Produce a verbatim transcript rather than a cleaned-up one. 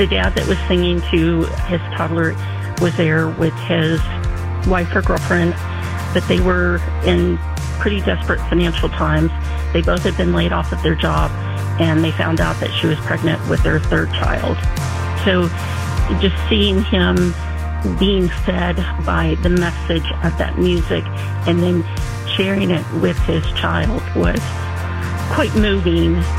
the dad that was singing to his toddler was there with his wife or girlfriend, but they were in pretty desperate financial times. They both had been laid off of their job, and they found out that she was pregnant with their third child. So just seeing him being fed by the message of that music and then sharing it with his child was quite moving.